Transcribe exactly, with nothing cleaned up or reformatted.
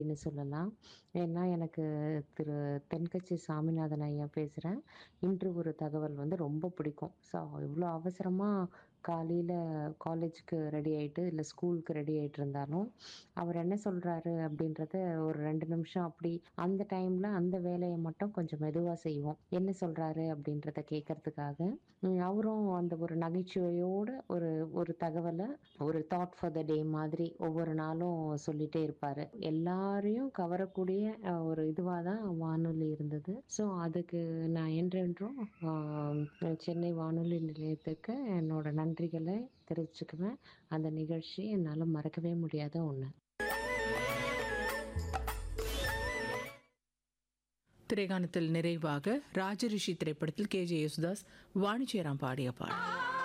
ன்னு சொல்லலாம். ஏன்னா எனக்கு திரு தென்கட்சி சாமிநாதன் ஐயா பேசுறேன். இன்று ஒரு தகவல் வந்து ரொம்ப பிடிக்கும். ஸோ இவ்ளோ அவசரமா காலையில காலேஜுக்கு ரெடி ஆயிட்டு, இல்ல ஸ்கூலுக்கு ரெடி ஆயிட்டு இருந்தாலும், அவர் என்ன சொல்றாரு அப்படின்றத ஒரு ரெண்டு நிமிஷம் அப்படி அந்த டைம்ல அந்த வேலைய மட்டும் கொஞ்சம் மெதுவா செய்வோம். என்ன சொல்றாரு அப்படின்றத கேட்கறதுக்காக. ம் அவரும் அந்த ஒரு நகைச்சுவையோட ஒரு ஒரு தகவல ஒரு தாட் ஃபார் த டே மாதிரி ஒவ்வொரு நாளும் சொல்லிட்டே இருப்பாரு. எல்லாரையும் கவரக்கூடிய அ ஒரு இதுவா தான் வானொலி இருந்தது. ஸோ அதுக்கு நான் என்றென்றும் ஆ சென்னை வானொலி நிலையத்துக்கு என்னோட நன்றிகளை தெரிவிச்சுக்குவேன். அந்த நிகழ்ச்சி என்னால மறக்கவே முடியாத ஒண்ணு. திரைகாணத்தில் நிறைவாக ராஜரிஷி திரைப்படத்தில் கே ஜே யேசுதாஸ், வாணி ஜெயராம் பாடிய பாடல்.